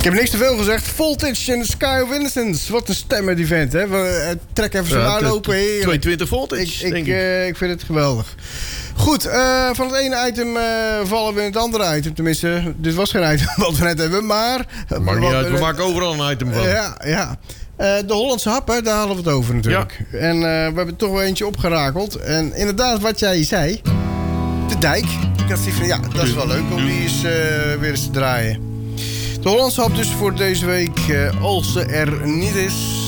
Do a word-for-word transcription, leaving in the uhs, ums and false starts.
Ik heb niks te veel gezegd. Voltage en the Sky of Innocence. Wat een stemmen die vent, hè. We uh, trek even zijn muil open. Heerlijk. tweeëntwintig voltage, ik, ik, denk ik. Uh, ik vind het geweldig. Goed, uh, van het ene item uh, vallen we in het andere item. Tenminste, dit was geen item wat we net hebben, maar... Maakt niet uit, we maken overal een item van. Uh, ja, ja. Uh, de Hollandse happen, daar hadden we het over natuurlijk. Ja. En uh, we hebben toch wel eentje opgerakeld. En inderdaad, wat jij zei, de dijk. Ik had zoiets van, ja, dat is wel leuk om die eens, uh, weer eens te draaien. De Hollandse hap dus voor deze week, uh, als ze er niet is...